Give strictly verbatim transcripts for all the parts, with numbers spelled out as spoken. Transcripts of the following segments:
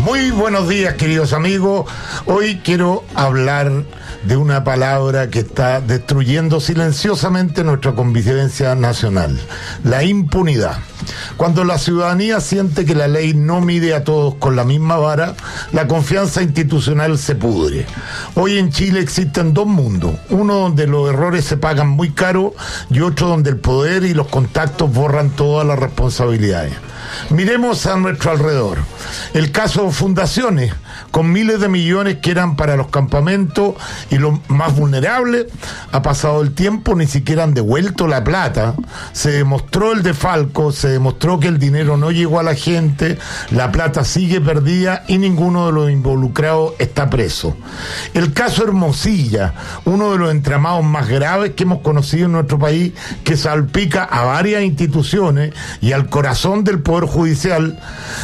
Muy buenos días, queridos amigos. Hoy quiero hablar de una palabra que está destruyendo silenciosamente nuestra convivencia nacional: la impunidad. Cuando la ciudadanía siente que la ley no mide a todos con la misma vara, la confianza institucional se pudre. Hoy en Chile existen dos mundos: uno donde los errores se pagan muy caro y otro donde el poder y los contactos borran todas las responsabilidades. Miremos a nuestro alrededor. El caso de fundaciones, con miles de millones que eran para los campamentos y los más vulnerables, ha pasado el tiempo, ni siquiera han devuelto la plata, se demostró el desfalco, se demostró que el dinero no llegó a la gente, la plata sigue perdida y ninguno de los involucrados está preso. El caso Hermosilla, uno de los entramados más graves que hemos conocido en nuestro país, que salpica a varias instituciones y al corazón del Poder Judicial.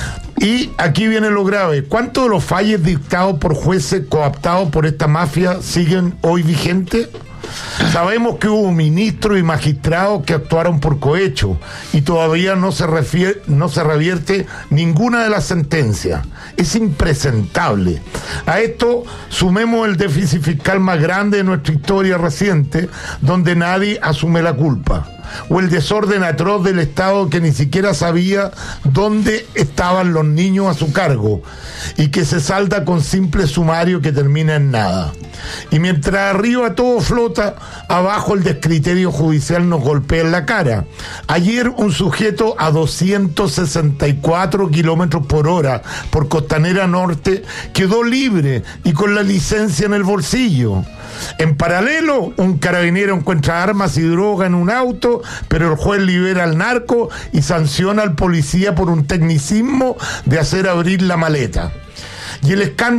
Y aquí viene lo grave: ¿cuántos de los fallos dictados por jueces cooptados por esta mafia siguen hoy vigentes? Sabemos que hubo ministros y magistrados que actuaron por cohecho y todavía no se refiere, no se revierte ninguna de las sentencias. Es impresentable. A esto sumemos el déficit fiscal más grande de nuestra historia reciente, donde nadie asume la culpa, o el desorden atroz del Estado, que ni siquiera sabía dónde estaban los niños a su cargo y que se salda con simple sumario que termina en nada. Y mientras arriba todo flota, abajo el descriterio judicial nos golpea en la cara. Ayer un sujeto a doscientos sesenta y cuatro kilómetros por hora por Costanera Norte quedó libre y con la licencia en el bolsillo. En paralelo, un carabinero encuentra armas y droga en un auto, pero el juez libera al narco y sanciona al policía por un tecnicismo de hacer abrir la maleta. Y el escándalo